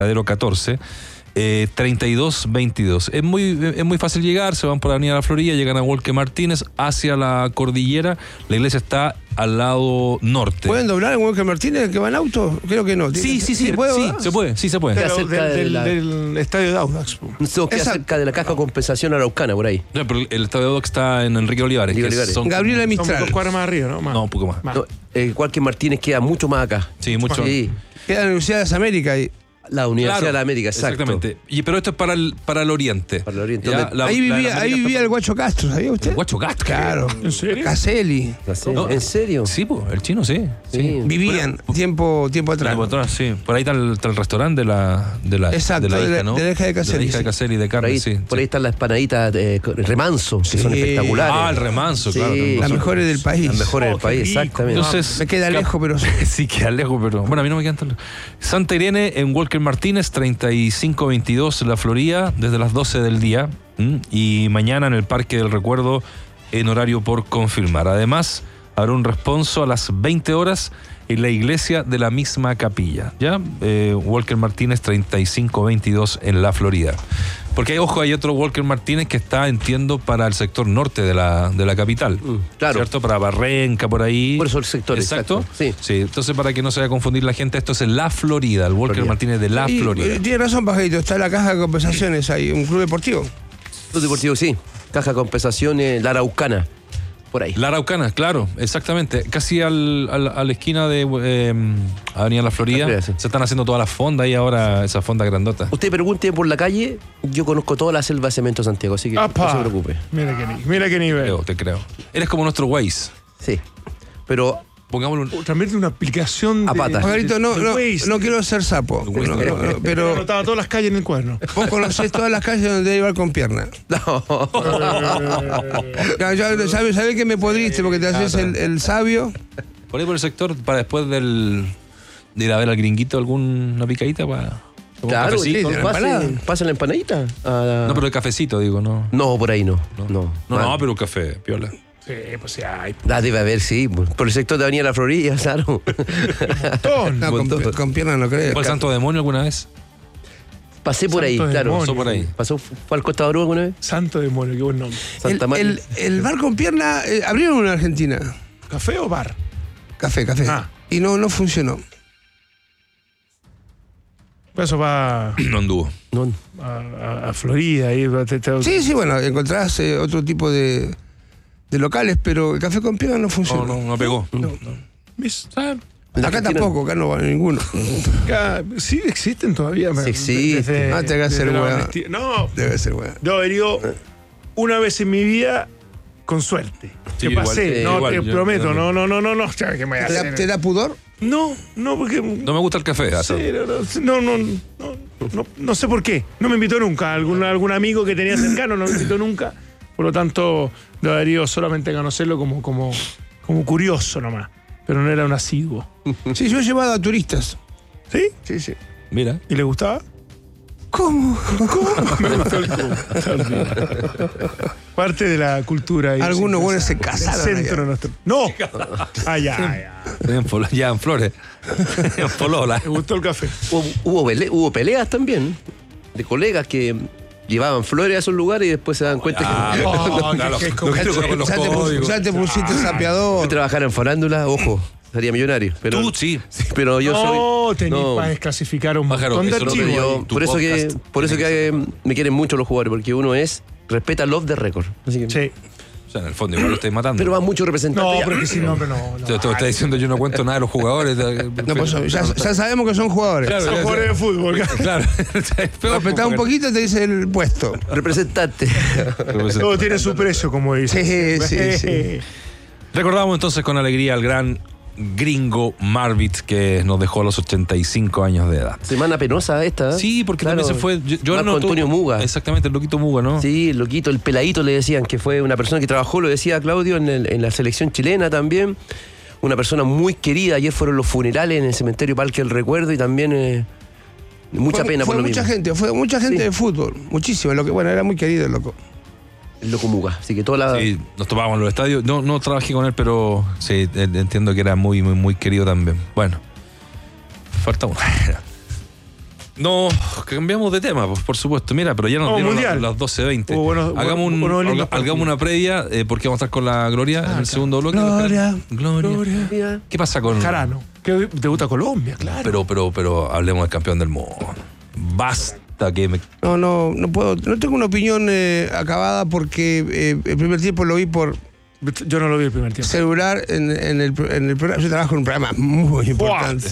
Embarcadero 14. 32-22. Es muy fácil llegar, se van por la Avenida La Florida, llegan a Walker Martínez hacia la cordillera. La iglesia está al lado norte. ¿Pueden doblar en Walker Martínez que va en auto? Creo que no. Sí, se puede. Queda cerca del estadio de Audax. Queda cerca de la caja de compensación araucana, por ahí. No, pero el estadio de Audax está en Enrique Olivares. Gabriela Mistral. Son 2 cuadras más arriba, ¿no? No, un poco más. No, Walker Martínez queda mucho más acá. Sí, mucho. Sí. Queda en la Universidad de las Américas ahí. La Universidad de la América, exacto. Exactamente. Pero esto es para el oriente. Para el oriente. Ya, Ahí vivía el Guacho Castro, ¿sabía usted? El Guacho Castro. Claro. ¿En serio? Caselli. No. ¿En serio? Sí, pues, el chino, sí. Vivían tiempo atrás. Sí. Por ahí está el restaurante de la Exacto, hija, ¿no? de la hija de Caselli. De la hija de Caselli de carne, Por ahí están las empanaditas Remanso, que son espectaculares. Ah, el Remanso, claro. Las mejores del país. Las mejores del país, rico. exactamente. Entonces, Me queda lejos, pero... sí, queda lejos, pero... Bueno, a mí no me quedan tan lejos. Santa Irene en Walker Martínez, 35-22 La Florida, desde las 12 del día. Y mañana en el Parque del Recuerdo, en horario por confirmar. Además, habrá un responso a las 20 horas en la iglesia de la misma capilla. ¿Ya? Walker Martínez, 35-22 en La Florida. Porque, ojo, hay otro Walker Martínez que está, entiendo, para el sector norte de la capital. Claro. ¿Cierto? Para Barrenca, por ahí. Por eso el sector, exacto. Sí. Entonces, para que no se vaya a confundir la gente, esto es en La Florida, el Walker Martínez de La Florida. Tiene razón, Pajarito, está la caja de compensaciones ahí, un club deportivo. Club deportivo, sí. Caja de compensaciones, la Araucana. Por ahí. La Araucana, claro, exactamente. Casi a la esquina de Avenida La Florida. Sí. Se están haciendo todas las fondas y ahora esa fonda grandota. Usted pregunte por la calle, yo conozco toda la selva de Cemento Santiago, así que no se preocupe. Mira qué nivel. Te creo. Eres como nuestro Waze. Sí. Pero Pongámoslo También una aplicación a patas. Pajarito, no Waze. quiero ser sapo, pero Anotaba todas las calles en el cuaderno. vos conocés todas las calles donde hay bar con pierna. No. ¿Sabés que me podriste porque te haces el sabio? por ahí por el sector para después de ir a ver al gringuito alguna picadita para... Claro, cafecito, sí, pasa la empanadita. No, pero el cafecito, digo, no. No, por ahí no. No, pero un café, piola. Sí, pues sí, hay. Debe haber, sí. Por el sector de Avenida La Florida, claro. No, con pierna no creo. ¿Fue el Santo Demonio alguna vez? Pasé por ahí, Santo claro. Demonio. Pasó por ahí. ¿Fue al Costa Oro alguna vez? Santo Demonio, qué buen nombre. Santa María. El bar con pierna, abrieron una en Argentina. ¿Café o bar? Café. Ah. Y no funcionó. Pues eso va No anduvo. No. a Florida. Ahí, Sí, bueno, encontrás otro tipo de locales, pero el café con pierna no funcionó. No pegó. ¿Ves? Acá Argentina. tampoco, acá no va ninguno. Acá sí existen todavía. Sí existen. No te hagas ser la hueá. amnistía. No, Debe ser bueno. yo he ido una vez en mi vida con suerte. Sí, ¿Qué igual, pasé? No, igual, te yo prometo. también. No. Ya, ¿qué me voy a hacer? ¿Te da pudor? No, porque... No me gusta el café. Sí, no sé por qué. No me invitó nunca. Algún amigo que tenía cercano no me invitó nunca. Por lo tanto, lo habría ido solamente a conocerlo como curioso nomás. Pero no era un asiduo. Sí, yo he llevado a turistas. ¿Sí? Sí. Mira. ¿Y le gustaba? ¿Cómo? Me gustó el club. Parte de la cultura. Algunos buenos se casaron El centro allá. nuestro. ¡No! Ya. Ya en Flores. En Polola. Me gustó el café. Hubo peleas también de colegas que llevaban flores a esos lugares y después se dan cuenta Ya te pusiste sapeador. que trabajar en farándula, ojo, sería millonario. Pero, Tú sí. pero yo soy. Tenés para desclasificar un Pájaro, montón de eso es lo que archivos. yo- tu Por eso podcast que me quieren mucho los jugadores, porque uno respeta love the record. Así que, Sí. O sea, en el fondo igual lo estáis matando. pero van muchos representantes. No, ya. pero que sí, no. Te está diciendo yo no cuento nada de los jugadores. No, pues, ya sabemos que son jugadores. Claro, Son jugadores de fútbol. Claro. Apretá un poquito y te dice el puesto. Representante. Todo tiene su precio, como dice. Sí. Recordamos entonces con alegría al gran gringo Marvit que nos dejó a los 85 años de edad. Semana penosa esta. ¿eh? Sí, porque Claro. también se fue. Yo Marco no Antonio Muga. Exactamente, el loquito Muga, ¿no? Sí, el loquito, el peladito le decían que fue una persona que trabajó, lo decía Claudio, en la selección chilena también. Una persona muy querida. Ayer fueron los funerales en el cementerio Parque del Recuerdo y también mucha pena por lo mismo. Fue mucha gente Sí. de fútbol, muchísima. Era muy querido el loco. El loco Muga. Así que toda la. Sí, nos topábamos en los estadios. No trabajé con él, pero sí, entiendo que era muy, muy, muy querido también. Bueno, falta uno. No, cambiamos de tema, pues, por supuesto. Mira, pero ya nos dieron las 12:20. Hagamos una previa, porque vamos a estar con la Gloria en el segundo bloque. Gloria. ¿Qué pasa con Jarano? Que debuta Colombia, claro. Pero hablemos del campeón del mundo. Basta que me... No puedo, no tengo una opinión acabada porque el primer tiempo lo vi por... Yo no lo vi el primer tiempo. Celular en el programa. Yo trabajo en un programa muy importante.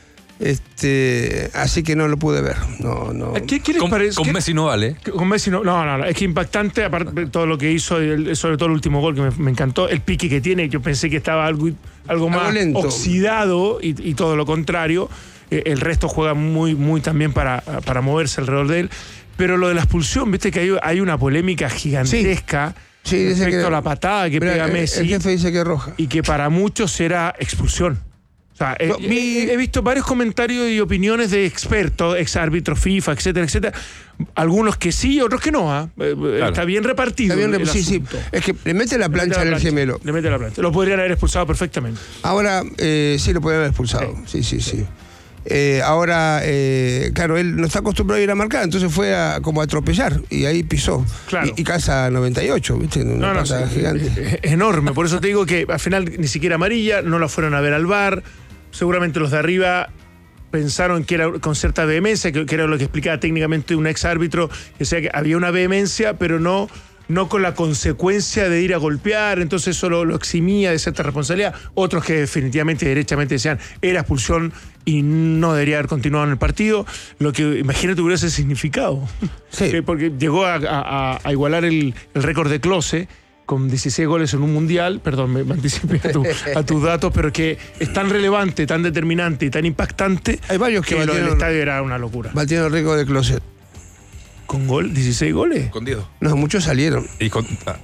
Así que no lo pude ver. No. ¿Qué les parece? Con Messi no vale. Con Messi no. Es que impactante, aparte de todo lo que hizo, sobre todo el último gol que me encantó, el pique que tiene. Yo pensé que estaba algo más lento, oxidado y todo lo contrario. El resto juega muy también para moverse alrededor de él. Pero lo de la expulsión, viste que hay una polémica gigantesca. Sí, respecto a la patada que pega Messi. El jefe dice que es roja. Y que para muchos será expulsión. O sea, he visto varios comentarios y opiniones de expertos, exárbitros FIFA, etcétera. Algunos que sí, otros que no. Claro. Está bien repartido. Sí. Es que le mete la plancha en el gemelo. Le mete la plancha. Lo podrían haber expulsado perfectamente. Ahora, sí, lo podrían haber expulsado. Sí. Ahora, claro, él no está acostumbrado a ir a marcar, entonces fue como a atropellar y ahí pisó. Claro. Y calza 98, ¿viste? Una pata gigante. Es enorme, por eso te digo que al final ni siquiera amarilla, no la fueron a ver al VAR. Seguramente los de arriba pensaron que era con cierta vehemencia, que era lo que explicaba técnicamente un ex árbitro, que sea que había una vehemencia, pero no con la consecuencia de ir a golpear, entonces eso lo eximía de cierta responsabilidad. Otros que definitivamente, derechamente decían, era expulsión y no debería haber continuado en el partido. Lo que, imagínate, hubiera ese significado. Sí. Porque llegó a igualar el récord de Klose con 16 goles en un mundial. Perdón, me anticipé a tus datos, pero que es tan relevante, tan determinante y tan impactante. Hay varios que lo del estadio era una locura. Batieron el récord de Klose. ¿Con gol? ¿16 goles? Escondido. No, muchos salieron. Yo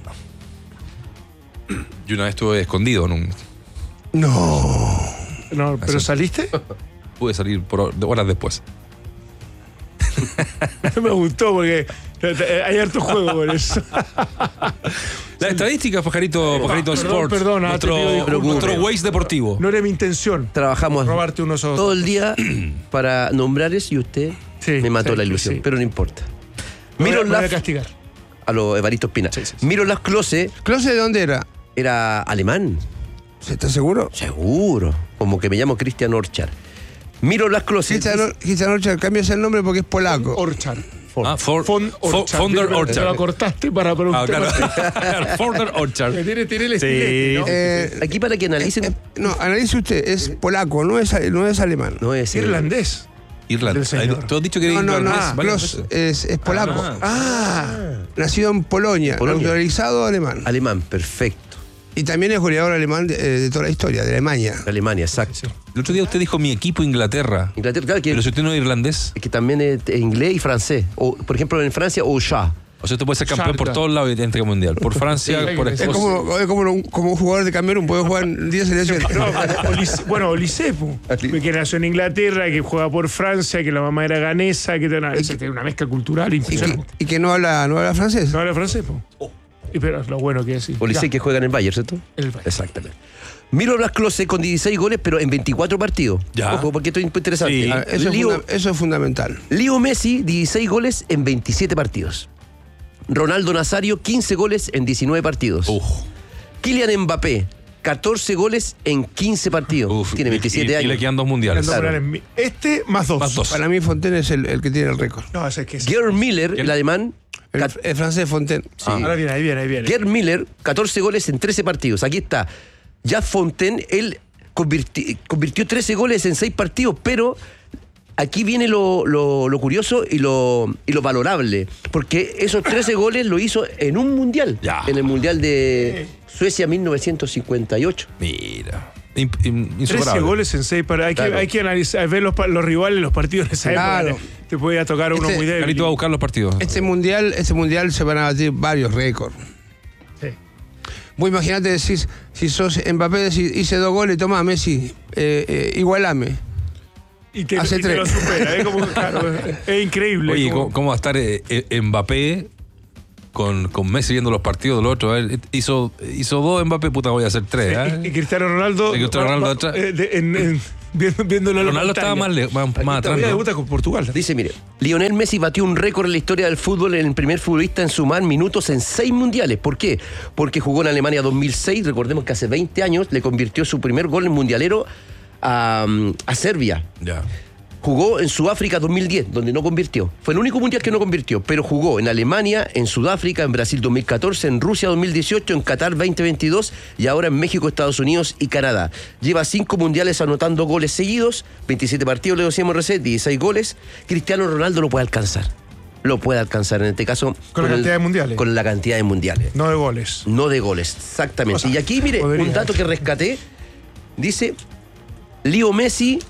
una vez estuve escondido en un... No, ¿pero saliste? Pude salir horas después. Me gustó porque hay harto juego por eso. Las estadísticas, Pajarito Sport. Perdona, nuestro Waze deportivo. No era mi intención. Trabajamos robarte unos ojos todo el día para nombrarles y usted me mató la ilusión, pero no importa. Me voy a castigar. A los Evaristo Espina. Sí. Miroslav Klose. ¿Klose de dónde era? Era alemán. ¿Estás seguro? Seguro. Como que me llamo Christian Orchard. Miroslav Klose. Christian Orchard, cambias el nombre porque es polaco. Orchard. Fonder Orchard. Te lo cortaste para preguntar. Claro. Fonder Orchard. Tiene el estilete, ¿no? Aquí para que analicen. Analice usted, es polaco, no es alemán. No es irlandés. Irlandés. Tú has dicho que era irlandés. Es polaco. Nacido en Polonia, naturalizado alemán. Alemán, perfecto. Y también es goleador alemán de toda la historia, de Alemania. Alemania, exacto. El otro día usted dijo mi equipo Inglaterra. Claro, pero si usted no es irlandés. Es que también es inglés y francés. O, por ejemplo, en Francia, Auchat. O sea, usted puede ser campeón por todos lados de este mundial. Por Francia, por Escocia. Es como un jugador de Camerún, puede jugar en 10 selecciones. Bueno, Olisepu, que nació en Inglaterra, que juega por Francia, que la mamá era ganesa, que tiene una mezcla cultural impresionante. Y que no habla francés. No habla francés, pero es lo bueno que es. Olise que juega en el Bayern, ¿cierto? El Bayern. Exactamente. Miroslav Klose con 16 goles, pero en 24 partidos. Ya. Ojo, porque esto es interesante. Sí. Eso es fundamental. Leo Messi, 16 goles en 27 partidos. Ronaldo Nazario, 15 goles en 19 partidos. Kylian Mbappé, 14 goles en 15 partidos. Tiene 27 años. Y le quedan 2 mundiales. Claro. Más dos. Para mí Fontaine es el que tiene el récord. No, es que Gerd Müller, el alemán. El francés Fontaine. Sí. Ahora viene, ahí viene. Gerd Müller, 14 goles en 13 partidos. Aquí está. Ya Fontaine, él convirtió 13 goles en 6 partidos, pero aquí viene lo curioso y lo valorable, porque esos 13 goles lo hizo en un mundial, en el mundial de Suecia 1958. Mira, 13 goles en 6 partidos. Hay que analizar, ver los rivales, los partidos en esa época. Te podía tocar uno muy débil. Carito va a buscar los partidos. Este mundial se van a batir varios récords. Sí. Vos imagínate decir, si sos Mbappé, decís, hice 2 goles, toma Messi, igualame. Y te lo supera, es increíble. Oye, ¿cómo va a estar Mbappé con Messi viendo los partidos del otro? Hizo 2 Mbappé, puta, voy a hacer 3. Y Cristiano Ronaldo. viéndolo en la Ronaldo estaba pantalla. más atrás. Todavía ¿no? debuta con Portugal. Dice, mire, Lionel Messi batió un récord en la historia del fútbol en el primer futbolista en sumar minutos en 6 mundiales. ¿Por qué? Porque jugó en Alemania 2006, recordemos que hace 20 años le convirtió su primer gol en mundialero a Serbia. Ya. Jugó en Sudáfrica 2010, donde no convirtió. Fue el único mundial que no convirtió, pero jugó en Alemania, en Sudáfrica, en Brasil 2014, en Rusia 2018, en Qatar 2022 y ahora en México, Estados Unidos y Canadá. Lleva 5 mundiales anotando goles seguidos, 27 partidos, le decíamos recién, 16 goles. Cristiano Ronaldo lo puede alcanzar. Lo puede alcanzar en este caso. Con la cantidad de mundiales. Con la cantidad de mundiales. No de goles. No de goles, exactamente. O sea, y aquí, mire, podría. un dato que rescaté. Dice, Leo Messi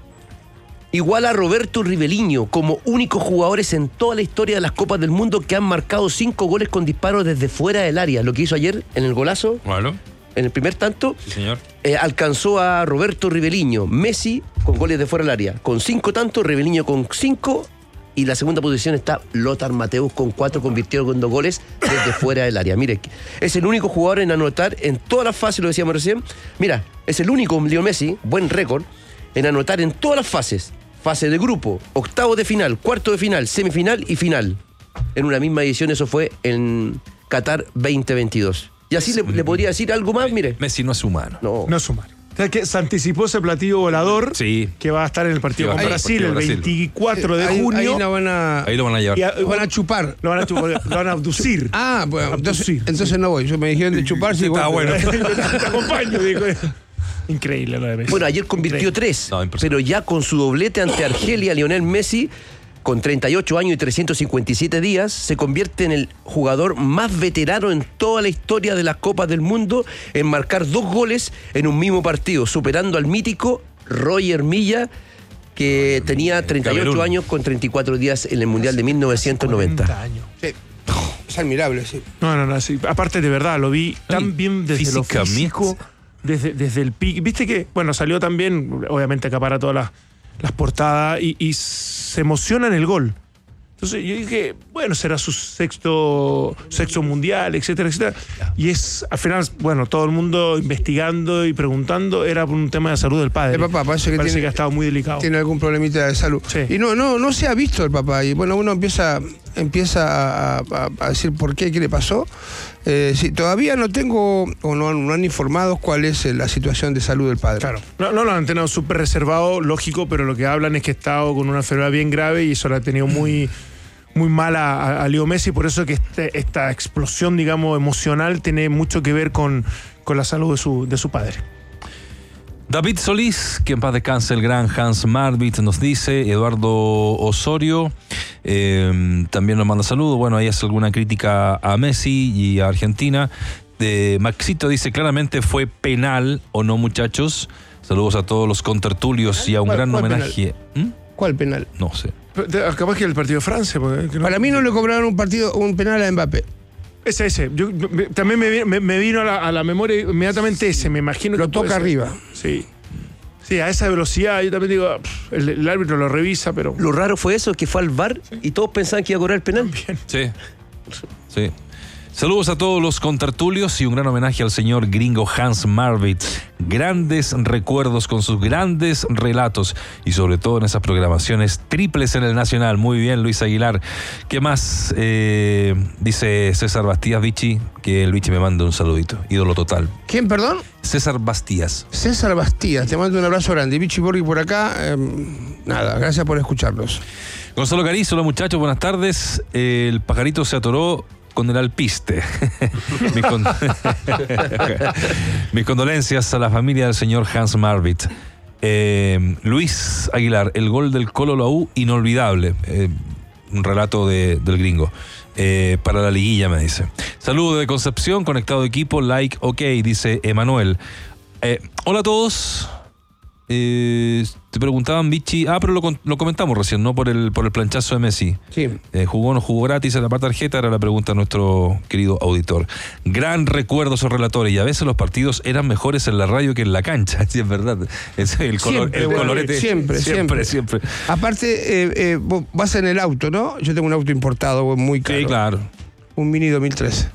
igual a Roberto Riveliño como únicos jugadores en toda la historia de las Copas del Mundo que han marcado 5 goles con disparos desde fuera del área. Lo que hizo ayer en el golazo, Bueno, en el primer tanto, sí, señor. alcanzó a Roberto Riveliño. Messi con goles de fuera del área, con 5 tantos, Riveliño con 5. Y la segunda posición está Lothar Matthäus con 4, convirtiendo con 2 goles desde fuera del área. Mire, es el único jugador en anotar en todas las fases, lo decíamos recién. Mira, es el único, Leo Messi, buen récord, en anotar en todas las fases. Fase de grupo, octavo de final, cuarto de final, semifinal y final. En una misma edición, eso fue en Qatar 2022. Y así le podría decir algo más, mire. Messi no es humano. No. No sumar. O sea que se anticipó ese platillo volador Sí. que va a estar en el partido Que va con a estar Brasil en el el partido de 24 de Ahí junio. lo van a, Ahí lo van a llevar. Y van a chupar. Lo van a abducir. Ah, bueno, Abducir, entonces no voy. Yo me dijeron de chupar, sí, Está bueno. Te acompaño, dijo. Increíble lo de Messi. Bueno, ayer convirtió 3, No, impresionante. pero ya con su doblete ante Argelia, Lionel Messi, con 38 años y 357 días, se convierte en el jugador más veterano en toda la historia de las Copas del Mundo en marcar 2 goles en un mismo partido, superando al mítico Roger Milla, que tenía 38 Camerún. años con 34 días en el Mundial de 1990. 40 años. Sí. Es admirable, sí. No, sí. Aparte, de verdad, lo vi tan bien desde lo físicamente. físico, desde el pique. Viste que, bueno, salió también, obviamente acapara todas las portadas y se emociona en el gol. Entonces yo dije, bueno, será su sexto mundial, etcétera, etcétera. Y es, al final, bueno, todo el mundo investigando y preguntando, era por un tema de salud del padre. El papá parece que que ha estado muy delicado. Tiene algún problemita de salud. Sí. Y no se ha visto el papá. Y bueno, uno empieza a decir por qué le pasó. Sí, todavía no tengo, o no han informado cuál es la situación de salud del padre. Claro. No lo han tenido súper reservado, lógico, pero lo que hablan es que ha estado con una enfermedad bien grave y eso lo ha tenido muy mal a Leo Messi, por eso que esta explosión, digamos, emocional tiene mucho que ver con la salud de su padre. David Solís, que en paz descanse el gran Hans Marvit, nos dice. Eduardo Osorio también nos manda saludos. Bueno, ahí hace alguna crítica a Messi y a Argentina. Maxito dice, claramente fue penal, ¿o no, muchachos? Saludos a todos los contertulios y a un ¿Cuál- gran cuál homenaje. ¿Cuál penal? No sé. Capaz que el partido de Francia. Porque Para mí no le cobraron un penal a Mbappé. Ese. También me vino a la memoria inmediatamente ese. Me imagino Lo que puede toca ser. arriba. Sí. Sí, a esa velocidad yo también digo, el árbitro lo revisa, pero... Lo raro fue eso, que fue al VAR y todos pensaban que iba a cobrar el penal. Sí. Sí. Saludos a todos los contertulios y un gran homenaje al señor gringo Hans Marvit. Grandes recuerdos con sus grandes relatos y sobre todo en esas programaciones triples en el Nacional. Muy bien, Luis Aguilar. ¿Qué más? Dice César Bastías, Vichy, que el Vichy me manda un saludito. Ídolo total. ¿Quién, perdón? César Bastías. César Bastías, te mando un abrazo grande. Vichy Borghi por acá. Nada, gracias por escucharnos. Gonzalo Carizo, hola muchachos, buenas tardes. El pajarito se atoró con el alpiste. Mis condolencias a la familia del señor Hans Marvit. Luis Aguilar, el gol del Colo la U, inolvidable. Un relato del gringo. Para la liguilla, me dice. Saludo de Concepción, conectado de equipo, like, ok, dice Emanuel. Hola a todos. Te preguntaban, Vichy. Pero lo comentamos recién, ¿no? Por el planchazo de Messi. Sí. ¿Jugó o no jugó gratis en la tarjeta? Era la pregunta de nuestro querido auditor. Gran recuerdo esos relatores. Y a veces los partidos eran mejores en la radio que en la cancha. Sí, es verdad. El colorete. Siempre. Aparte, vos vas en el auto, ¿no? Yo tengo un auto importado muy caro. Sí, claro. Un Mini 2013.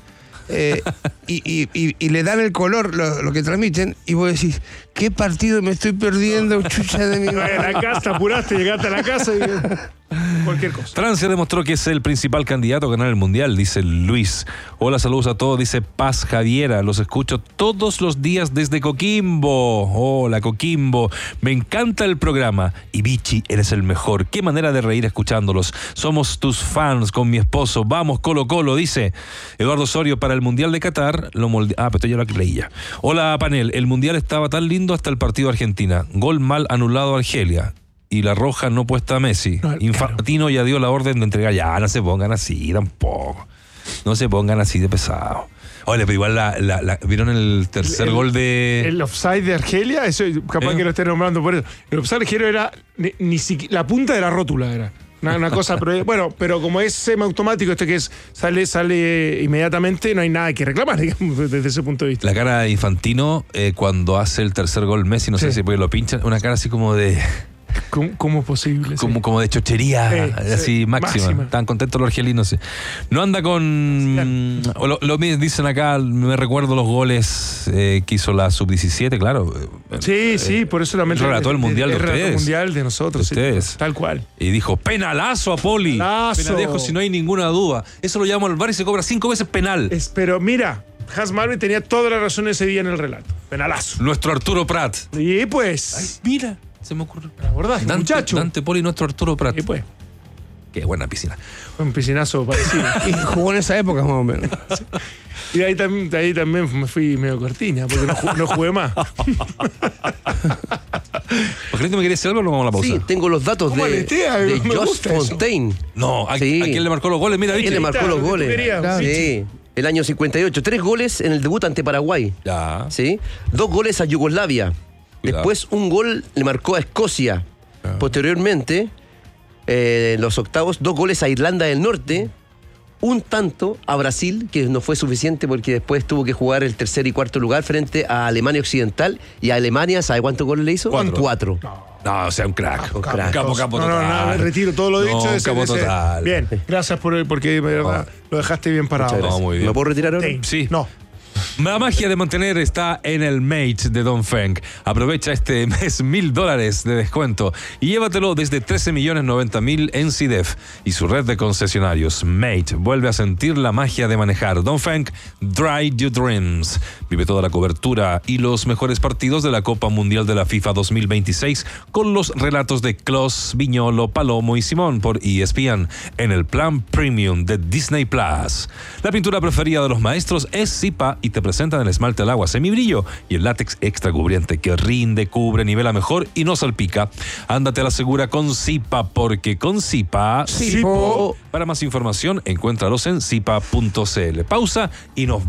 y le dan el color, lo que transmiten, y vos decís, ¿qué partido me estoy perdiendo, chucha de mi En madre? la casa, apuraste, llegaste a la casa y cualquier cosa. Francia demostró que es el principal candidato a ganar el Mundial, dice Luis. Hola, saludos a todos, dice Paz Javiera. Los escucho todos los días desde Coquimbo. Hola, Coquimbo. Me encanta el programa. Y Vichy, eres el mejor. Qué manera de reír escuchándolos. Somos tus fans con mi esposo. Vamos, Colo Colo, dice Eduardo Osorio. Para el Mundial de Qatar, pero esto ya lo leí ya. Hola, panel. El Mundial estaba tan lindo hasta el partido de Argentina. Gol mal anulado a Argelia. Y la roja no puesta a Messi. No, Infantino ya dio la orden de entregar. Ya, no se pongan así tampoco. No se pongan así de pesado. Oye, pero igual ¿vieron el tercer gol de...? El offside de Argelia, eso capaz que lo esté nombrando por eso. El offside de Argelia era ni siquiera, la punta de la rótula era. Una cosa, pero como es semiautomático, esto que es sale inmediatamente, no hay nada que reclamar, digamos, desde ese punto de vista. La cara de Infantino cuando hace el tercer gol Messi, no sé si porque lo pinchan, una cara así como de... ¿Cómo es posible? Como de chochería, así máxima. Están contentos los argelinos. Sí. No anda con... Lo dicen acá, me recuerdo los goles que hizo la Sub-17, claro. Sí, por eso también... Relató el Mundial de ustedes. El Mundial de nosotros. De ustedes. Sí, tal cual. Y dijo, penalazo a Poli. Penalejo, si no hay ninguna duda. Eso lo llamo al VAR y se cobra 5 veces penal. Pero mira, Hans Marvin tenía toda la razón ese día en el relato. Penalazo. Nuestro Arturo Prat. Y pues... Ay, mira. Se me ocurre. Abordaje, muchacho. Dante Poli, nuestro Arturo Prat. Y pues. Qué buena piscina. Un piscinazo parecido. Y jugó en esa época más o menos. Y de ahí también me fui medio cortiña, porque no jugué más. ¿Por qué me querías decir algo o no vamos a la pausa? Sí, tengo los datos de Josh Fontaine. No, ¿a quién le marcó los goles? Mira, ¿Quién le marcó los goles? Claro. Sí. El año 58. 3 goles en el debut ante Paraguay. Ya. ¿Sí? 2 goles a Yugoslavia. Cuidado. Después un gol le marcó a Escocia. Posteriormente, en los octavos, 2 goles a Irlanda del Norte. Un tanto a Brasil, que no fue suficiente porque después tuvo que jugar el tercer y cuarto lugar frente a Alemania Occidental. Y a Alemania, ¿sabe cuántos goles le hizo? 4. No, o sea, un crack. Un crack. Capo total. No, retiro todo lo dicho. Capo total. Bien, gracias porque de verdad lo dejaste bien parado. Muchas gracias. muy bien. ¿Me puedo retirar ahora? Sí. No. La magia de mantener está en el Mate de Don Feng. Aprovecha este mes $1,000 de descuento y llévatelo desde 13.090.000 en CIDEF y su red de concesionarios. Mate vuelve a sentir la magia de manejar. Don Feng, Drive Your Dreams. Vive toda la cobertura y los mejores partidos de la Copa Mundial de la FIFA 2026 con los relatos de Klos, Viñolo, Palomo y Simón por ESPN en el plan Premium de Disney Plus. La pintura preferida de los maestros es Zipa y te presentan el esmalte al agua semibrillo y el látex extra cubriente que rinde, cubre, nivela mejor y no salpica. Ándate a la segura con Zipa, porque con Zipa... Zipo. Para más información, encuéntralos en zipa.cl. Pausa y nos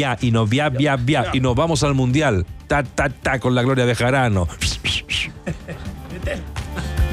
vamos al Mundial. Ta, con la gloria de Jarano.